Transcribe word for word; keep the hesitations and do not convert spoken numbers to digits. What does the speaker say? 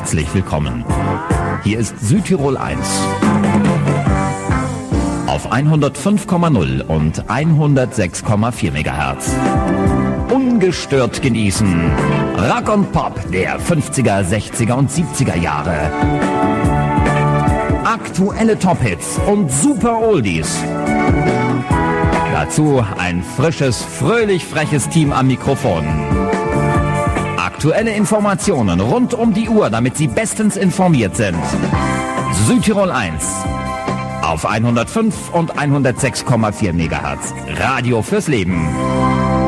herzlich willkommen. Hier ist Südtirol eins. Auf hundertfünf Komma null und hundertsechs Komma vier Megahertz. Ungestört genießen. Rock und Pop der fünfziger, sechziger und siebziger Jahre. Aktuelle Top-Hits und super Oldies. Dazu ein frisches, fröhlich freches Team am Mikrofon. Aktuelle Informationen rund um die Uhr, damit Sie bestens informiert sind. Südtirol eins. Auf hundertfünf und hundertsechs Komma vier Megahertz. Radio fürs Leben.